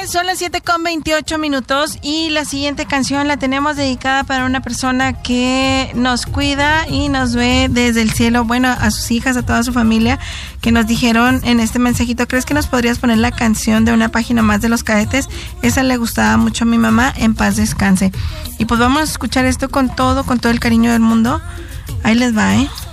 Son las 7:28 y la siguiente canción la tenemos dedicada para una persona que nos cuida y nos ve desde el cielo, bueno, a sus hijas, a toda su familia, que nos dijeron en este mensajito: ¿crees que nos podrías poner la canción de Una página más de Los Cadetes? Esa le gustaba mucho a mi mamá, en paz descanse. Y pues vamos a escuchar esto con todo el cariño del mundo. Ahí les va,